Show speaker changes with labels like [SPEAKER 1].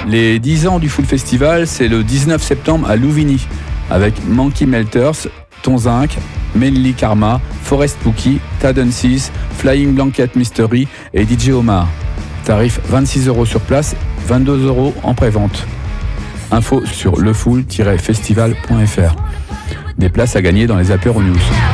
[SPEAKER 1] Les 10 ans du Full Festival, c'est le 19 septembre à Louvigny, avec Monkey Melters, Tonzinc, Mainly Karma, Forest Pookie, Tadensis, Flying Blanket Mystery et DJ Omar. Tarif 26 € sur place, 22 € en pré-vente. Info sur lefull-festival.fr. Des places à gagner dans les apéros news.